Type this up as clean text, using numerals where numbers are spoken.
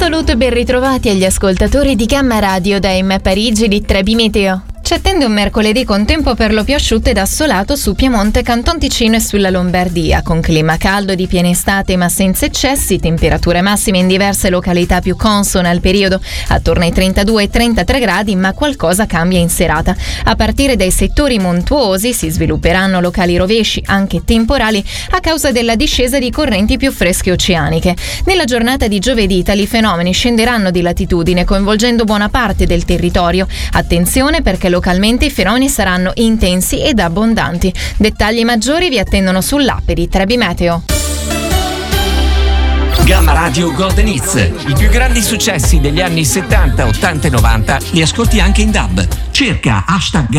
saluto e ben ritrovati agli ascoltatori di Gamma Radio da M Parigi di Trebi Meteo. Ci attende un mercoledì con tempo per lo più asciutto ed assolato su Piemonte, Canton Ticino e sulla Lombardia, con clima caldo di piena estate ma senza eccessi, temperature massime in diverse località più consone al periodo, attorno ai 32 e 33 gradi, ma qualcosa cambia in serata. A partire dai settori montuosi si svilupperanno locali rovesci, anche temporali, a causa della discesa di correnti più fresche oceaniche. Nella giornata di giovedì tali fenomeni scenderanno di latitudine, coinvolgendo buona parte del territorio. Attenzione perché localmente i fenomeni saranno intensi ed abbondanti. Dettagli maggiori vi attendono sull'app di Trebi Meteo. Gamma Radio Golden Hits. I più grandi successi degli anni 70, 80 e 90 li ascolti anche in DAB. Cerca #.